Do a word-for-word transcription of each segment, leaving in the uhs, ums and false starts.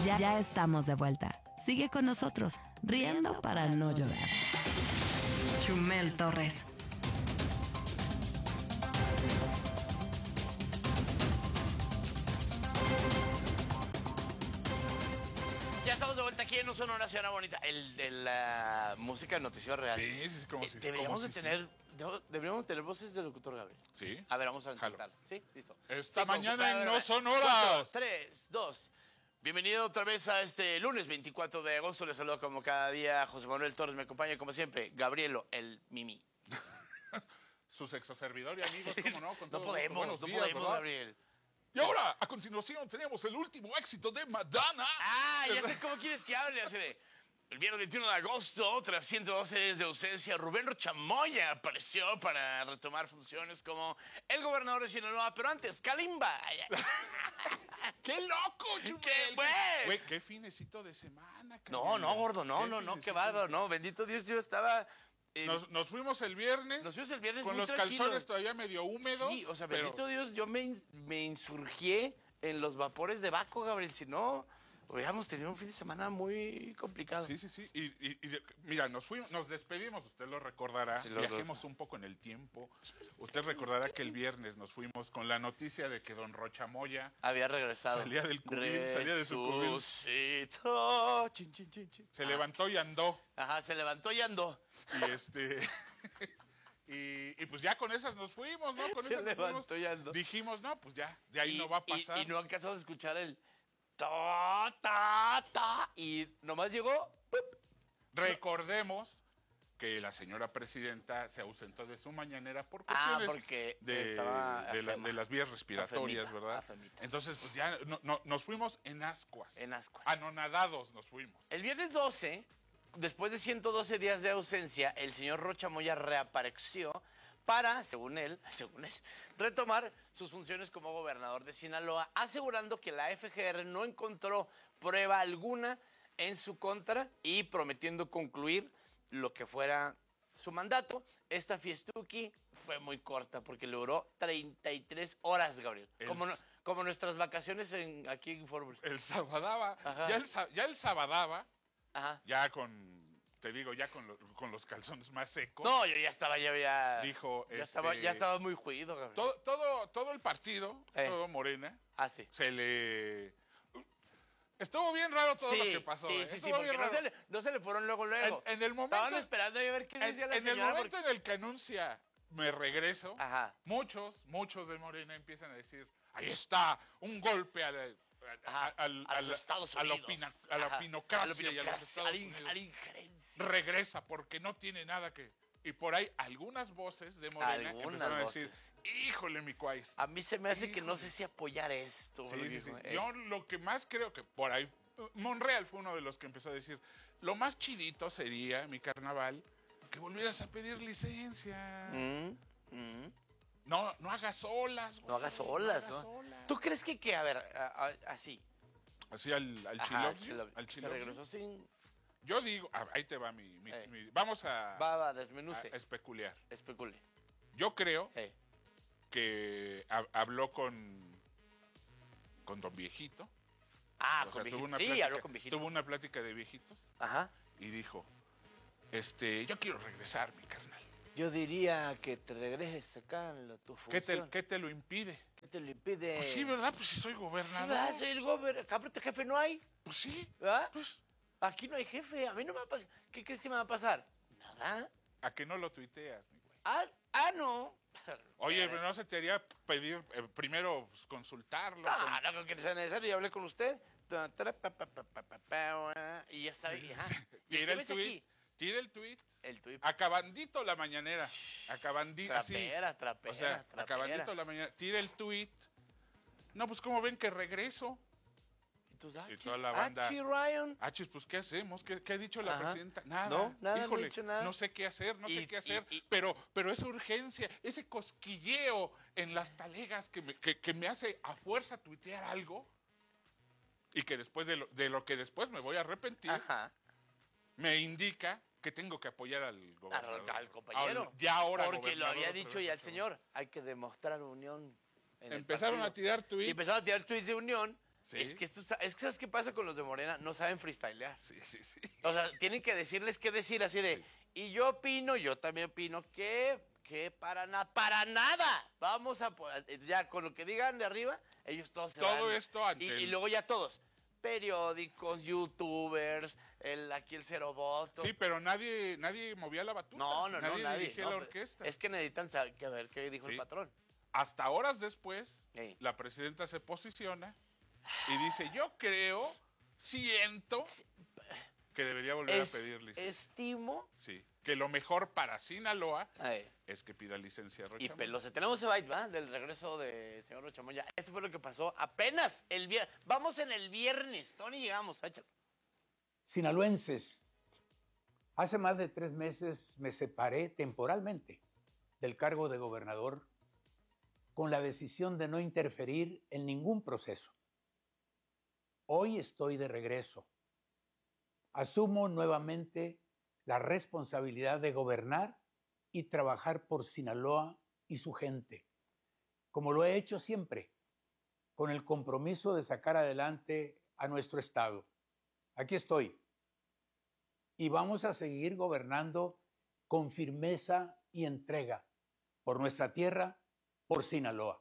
Ya, ya estamos de vuelta. Sigue con nosotros, riendo para no llorar. Chumel Torres. Ya estamos de vuelta aquí en un Sonora Ciudad Bonita. El de la música de Noticiero Real. Sí, sí, como eh, si... Deberíamos como de si, tener... de- Deberíamos tener voces del locutor Gabriel. Sí. A ver, vamos a Jalo. intentar. ¿Sí? Listo. Esta Cinco, mañana cuatro, en No cuatro, Sonoras. tres, dos. Bienvenido otra vez a este lunes veinticuatro de agosto. Les saludo como cada día José Manuel Torres. Me acompaña como siempre Gabrielo, el Mimi. Su sexo servidor y amigos, ¿cómo no? Con No todo podemos, gusto. Buenos no días, podemos, ¿verdad? Gabriel. Y ahora, a continuación, tenemos el último éxito de Madonna. Ah, ya sé cómo quieres que hable. Así de, el viernes veintiuno de agosto, tras ciento doce días de ausencia, Rubén Rochamoya apareció para retomar funciones como el gobernador de Sinaloa, pero antes, Kalimba. ¡Qué loco, Chumel! ¡Qué güey! Güey, qué finecito de semana, No, carnal. no, gordo, no, Qué no, no, qué finecito bárbaro, de- no, bendito Dios, yo estaba... eh, Nos, nos fuimos el viernes. Nos fuimos el viernes Con muy los tranquilos. calzones todavía medio húmedos. Sí, o sea, pero- bendito Dios, yo me, in- me insurgié en los vapores de Baco, Gabriel, si no, hubiéramos tenido un fin de semana muy complicado. Sí, sí, sí. Y, y- y de- mira, nos fuimos, nos despedimos, usted lo recordará. Sí, lo- Viajemos un poco en el tiempo. Usted recordará que el viernes nos fuimos con la noticia de que don Rochamoya Había regresado. Salía del cubil, salía de su cubil. Resucitó. Chin, chin, chin, chin. se Ah. levantó y andó. Ajá, se levantó y andó. Y este. y, y pues ya con esas nos fuimos, ¿no? Con Se esas nos levantó fuimos. y andó. Dijimos, no, pues ya, de ahí Y- no va a y- pasar. Y, no alcanzamos a escuchar el ta, ta, ta. Y nomás llegó. ¡pup! Recordemos que la señora presidenta se ausentó de su mañanera por Ah, cuestiones porque de, estaba de, la- afema. de las vías respiratorias, Afemita, ¿verdad? afemita. Entonces, pues ya no- no- nos fuimos en ascuas. En ascuas. Anonadados nos fuimos. El viernes doce, después de ciento doce días de ausencia, el señor Rocha Moya reapareció para, según él, según él, retomar sus funciones como gobernador de Sinaloa, asegurando que la F G R no encontró prueba alguna en su contra y prometiendo concluir lo que fuera su mandato. Esta fiestuki fue muy corta porque duró treinta y tres horas, Gabriel. El Como, no- s- como nuestras vacaciones en, aquí en Fort El sabadaba, Ajá. ya el, sa- ya el sabadaba, Ajá. ya con, te digo, ya con, lo- con los calzones más secos. No, yo ya estaba, ya había... Dijo, Ya, este, estaba, ya estaba muy juido, Gabriel. Todo, todo, todo el partido, Eh. todo Morena, Ah, sí. se le... Estuvo bien raro todo sí, lo que pasó. sí, ¿eh? sí, sí, Estuvo porque bien no raro. se, le, no se le fueron luego, luego. En- en el momento- Estaban esperando a ver qué En, decía la en el señora. momento porque- en el que anuncia me regreso, Ajá. muchos, muchos de Morena empiezan a decir, ahí está, un golpe a la- a- Ajá, al- a los al- Estados a la Unidos. opina- a la Ajá, opinocracia a la y a los opinocracia, Estados a la in- Unidos. a la injerencia. Regresa porque no tiene nada que... Y por ahí algunas voces de Morena Algunas empezaron a decir, voces. híjole, mi cuáis. A mí se me hace que no Híjole. sé si apoyar esto. Sí, porque, sí, sí. eh, Yo lo que más creo que por ahí, Monreal fue uno de los que empezó a decir, lo más chidito sería, mi carnaval, que volvieras a pedir licencia. mm, mm, No, no hagas olas. no hagas olas, hagas ¿no? olas. ¿Tú crees que, que a ver, a- a- así? Así al, al Ajá, Chilovsky, Chilo- al se Chilovsky. regresó sin... Yo digo, ah, ahí te va mi... mi- Eh. mi- vamos a, Va, va, a desmenuce. especular. Especule. Yo creo Eh, que ha- habló con, con don Viejito. Ah, O con sea, tuvo viejito. una Sí, plática- habló con viejito. Tuvo una plática de viejitos Ajá. y dijo, este, yo quiero regresar, mi carnal. Yo diría que te regreses acá en la, tu ¿Qué función. te, qué te lo impide? ¿Qué te lo impide? Pues sí, ¿verdad? Pues si soy Sí, gobernador. vas a ser gobernador. Acá frente jefe no hay. Pues sí. ¿Verdad? Pues, Aquí no hay jefe. A mí no me va a pasar. ¿Qué crees que me va a pasar? Nada. ¿a que no lo tuiteas, mi güey? Ah, ah no. Oye, pero no se te haría pedir eh, primero pues, consultarlo. No, con- no creo que sea necesario. Yo hablé con usted. Y ya sabe. Ajá. Tira ¿Qué el ves tweet. aquí? Tira el tweet. El tuit. Acabandito la mañanera. Acabandito. así. Trapera, trapera, O sea, trapera. acabandito la mañana. Tira el tweet. No, pues como ven que regreso. Y tú, ah, Y toda la banda. Ah, chi, Ryan. Ah, chis, pues ¿qué hacemos? ¿Qué, qué ha dicho la Ajá. presidenta? Nada. No, nada, no ha Híjole, dicho nada. no sé qué hacer, no Y- sé qué hacer. y- y- pero, pero esa urgencia, ese cosquilleo en las talegas que me, que, que me hace a fuerza tuitear algo y que después de lo, de lo que después me voy a arrepentir, Ajá. me indica que tengo que apoyar al gobernador. Al, al compañero. Al ya ahora Porque lo gobernador había otra dicho vez, ya el por favor. señor. Hay que demostrar unión. en el Empezaron partido. a tirar tweets. Y empezaron a tirar tweets de unión. Sí. Es que, esto, está- es que ¿sabes qué pasa con los de Morena? No saben freestylear. Sí, sí, sí. O sea, tienen que decirles qué decir así de, Sí. y yo opino, yo también opino que, que para nada, para nada, vamos a, po- ya con lo que digan de arriba, ellos todos se Todo van. esto ante y, el- y luego ya todos, periódicos, youtubers, el, aquí el cero voto. Sí, pero nadie, nadie movía la batuta. no, no, nadie no, nadie. dirigía no, la pues, orquesta. Es que necesitan saber que ver qué dijo Sí. el patrón. Hasta horas después, Ey. la presidenta se posiciona y dice, yo creo, siento que debería volver Es- a pedir licencia. estimo. Sí, que lo mejor para Sinaloa Ay. es que pida licencia a Y Rocha Pelosi, tenemos ese byte, ¿va? Del regreso del señor Rocha Moya. Eso fue lo que pasó apenas el viernes. Vamos en el viernes, Tony, llegamos, échalo. Sinaloenses, hace más de tres meses me separé temporalmente del cargo de gobernador con la decisión de no interferir en ningún proceso. Hoy estoy de regreso. Asumo nuevamente la responsabilidad de gobernar y trabajar por Sinaloa y su gente, como lo he hecho siempre, con el compromiso de sacar adelante a nuestro Estado. Aquí estoy. Y vamos a seguir gobernando con firmeza y entrega por nuestra tierra, por Sinaloa.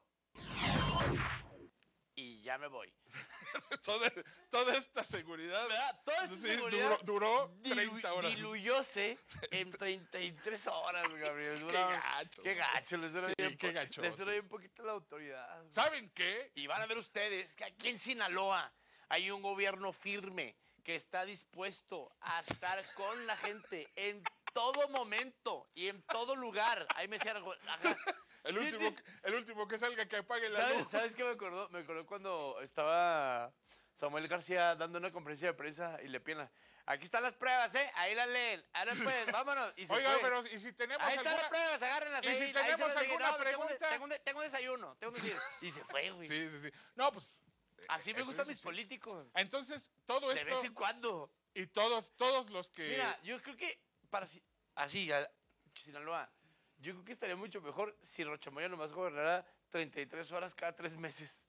Y ya me voy. toda, toda esta seguridad, ¿Verdad? Toda esta sí, seguridad duró, duró dilu- treinta horas. Diluyóse en treinta y tres horas, Gabriel. Qué Duró- gacho. Qué gacho. Les doy Sí, bien, qué po- gachote. les doy un poquito la autoridad. ¿Saben qué? Y van a ver ustedes que aquí en Sinaloa hay un gobierno firme que está dispuesto a estar con la gente en todo momento y en todo lugar. Ahí me decían, ajá. El Sí, último, sí. el último que salga que apague la ¿Sabes, luz. ¿Sabes qué me acordó? Me acordó cuando estaba Samuel García dando una conferencia de prensa y le piden, aquí están las pruebas, ¿eh? Ahí las leen. Ahora pues, vámonos. Y se Oiga, fue. pero ¿y si tenemos Ahí están alguna... las pruebas, agárrenlas ¿Y ahí. si ahí se tenemos las dije. alguna No, tengo un- pregunta? Tengo un, tengo un desayuno, tengo un desayuno. Y se fue, güey. Sí, sí, sí. No, pues... Así me eso gustan es, mis sí. políticos. Entonces, todo De esto... vez en cuando. Y todos, todos los que... Mira, yo creo que para si- así, a- Sinaloa, yo creo que estaría mucho mejor si Rochamoya nomás gobernara treinta y tres horas cada tres meses.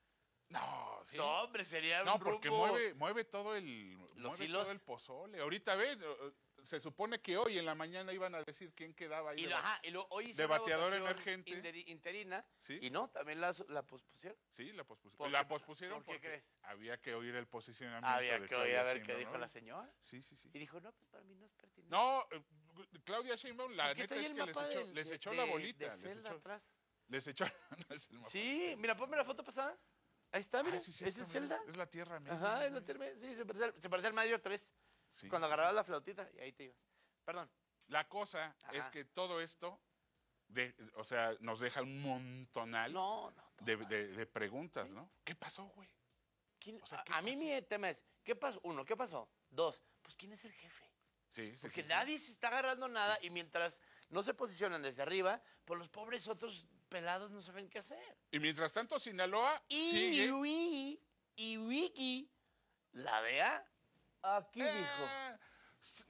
No, sí. No, hombre, sería No, un porque rumbo. mueve, mueve todo el Los mueve hilos. todo el pozole. Ahorita ve, eh, se supone que hoy en la mañana iban a decir quién quedaba ahí. Y, de lo- ba- ajá, y luego hoy hizo de una bateador votación emergente. inderi- interina. Sí. Y no, también la, la pospusieron. Sí, la pospusieron. ¿Por La qué- pospusieron por qué porque crees? había que oír el posicionamiento Había de que oír Claudia a ver qué Sheinbaum, dijo ¿no? la señora. Sí, sí, sí. Y dijo, no, pues para mí no es pertinente. No, eh, Claudia Sheinbaum, la ¿Por qué neta trae es el que les mapa echó, del- les de- echó de- la bolita. de les Zelda echó, atrás? les echó no es el mapa. Sí, mira, ponme la foto pasada. Ahí está, mira. Ah, sí, sí, ¿Es el mira, Zelda? Es la tierra media. Ajá, es la tierra. Sí, se parece al, se parece al Mario tres. Sí, Cuando sí, agarrabas la flautita y ahí te ibas. Perdón. La cosa Ajá. es que todo esto, de, o sea, nos deja un montonal No, no. no. de, de- de preguntas, ¿no? ¿Qué pasó, güey? ¿Quién- O sea, a ¿qué a mí pasó? mi tema es, ¿qué pasó? Uno, ¿qué pasó? Dos, pues ¿quién es el jefe? Sí, sí, Porque sí, sí. nadie se está agarrando nada y mientras no se posicionan desde arriba, pues los pobres otros pelados no saben qué hacer. Y mientras tanto, Sinaloa Y sigue. Wiki, y Wiki, la D E A, aquí dijo Eh, s-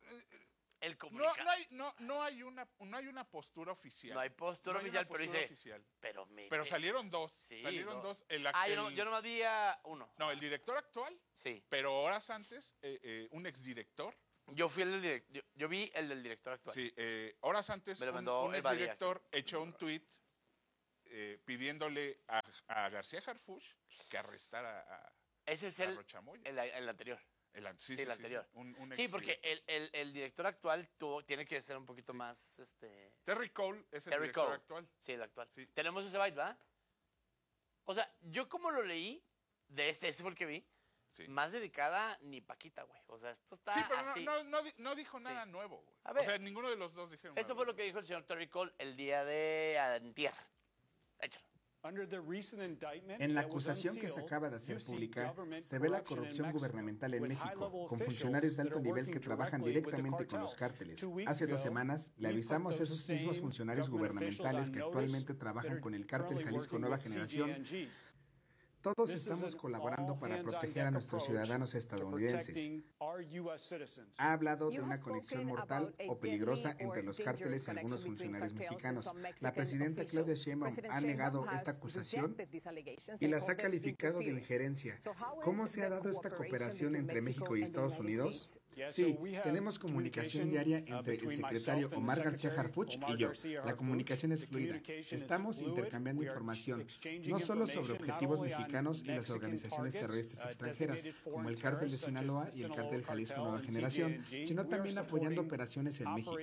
el no, comunicado. no, hay, no, no, hay una, no hay una postura oficial. No hay postura No hay oficial, una pero postura dice, oficial. pero me... Pero salieron dos. Sí, salieron no. dos. El, Ah, yo, no, el- yo nomás vi a uno. no, el director actual, Sí. pero horas antes, eh, eh, un exdirector. Yo fui el del director, yo, yo vi el del director actual. Sí, eh, horas antes, Me lo un, mandó un el Badía. exdirector echó un tuit eh, pidiéndole a, a García Harfuch que arrestara a, Ese es a el, Rochamoya. el, el anterior. El, an- sí, sí, sí, el sí, anterior. un- un Sí, porque exdirector. el, el, el director actual tuvo, tiene que ser un poquito más, este... Terry Cole es el Terry director Cole. actual. Sí, el actual. Sí. Tenemos ese byte, ¿va? O sea, yo como lo leí, de este, este fue el que vi, Sí. más dedicada ni Paquita, güey. O sea, esto está Sí, pero no, así. no, no, di- no dijo Sí. nada nuevo, güey. A O ver. sea, ninguno de los dos dijeron Esto nada fue lo nuevo. que dijo el señor Terry Cole el día de antier. Échalo. En la acusación que se acaba de hacer pública, se ve la corrupción gubernamental en México, con funcionarios de alto nivel que trabajan directamente con los cárteles. Hace dos semanas le avisamos a esos mismos funcionarios gubernamentales que actualmente trabajan con el cártel Jalisco Nueva Generación Todos estamos colaborando para proteger a nuestros ciudadanos estadounidenses. Ha hablado de una conexión mortal o peligrosa entre los cárteles y algunos funcionarios mexicanos. La presidenta Claudia Sheinbaum ha negado esta acusación y las ha calificado de injerencia. ¿Cómo se ha dado esta cooperación entre México y Estados Unidos? Sí, tenemos comunicación diaria entre el secretario Omar García Harfuch y yo. La comunicación es fluida. Estamos intercambiando información, no solo sobre objetivos mexicanos y las organizaciones terroristas extranjeras, como el Cártel de Sinaloa y el Cártel Jalisco Nueva Generación, sino también apoyando operaciones en México.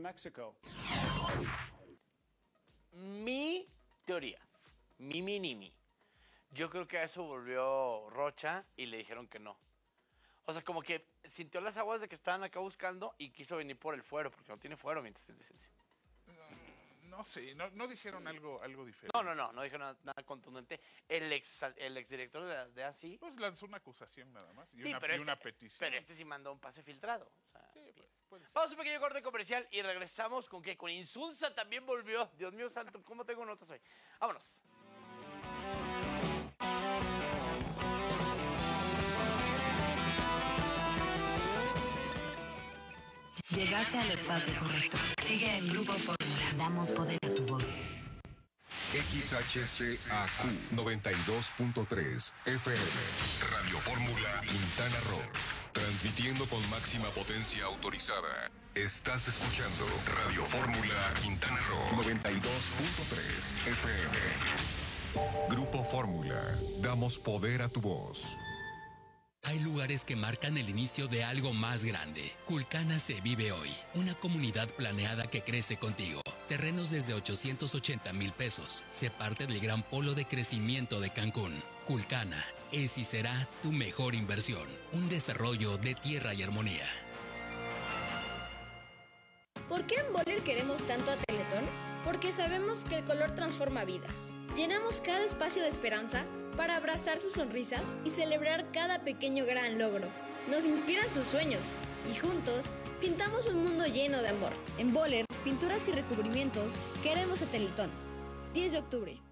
Mi teoría, mi minimi. Yo creo que a eso volvió Rocha y le dijeron que no. O sea, como que sintió las aguas de que estaban acá buscando y quiso venir por el fuero, porque no tiene fuero mientras tiene licencia. No sé, no, no dijeron algo, algo diferente. No, no, no, no dijeron nada, nada contundente. El ex el exdirector de, de A S I... Pues lanzó una acusación nada más y, sí, una, pero y este, una petición. Pero este sí mandó un pase filtrado. O sea, sí, pues, puede ser. Vamos a un pequeño corte comercial y regresamos con que con Insulza también volvió. Dios mío santo, ¿cómo tengo notas hoy? Vámonos. Llegaste al espacio correcto. Sigue en Grupo Fórmula. Damos poder a tu voz. X H C A Q noventa y dos punto tres F M. Radio Fórmula Quintana Roo. Transmitiendo con máxima potencia autorizada. Estás escuchando Radio Fórmula Quintana Roo noventa y dos punto tres F M. Grupo Fórmula. Damos poder a tu voz. Hay lugares que marcan el inicio de algo más grande. Culcana se vive hoy. Una comunidad planeada que crece contigo. Terrenos desde ochocientos ochenta mil pesos. Se parte del gran polo de crecimiento de Cancún. Culcana es y será tu mejor inversión. Un desarrollo de tierra y armonía. ¿Por qué en Boller queremos tanto a Teletón? Porque sabemos que el color transforma vidas. Llenamos cada espacio de esperanza para abrazar sus sonrisas y celebrar cada pequeño gran logro. Nos inspiran sus sueños y juntos pintamos un mundo lleno de amor. En Boller, pinturas y recubrimientos, queremos a Teletón. diez de octubre.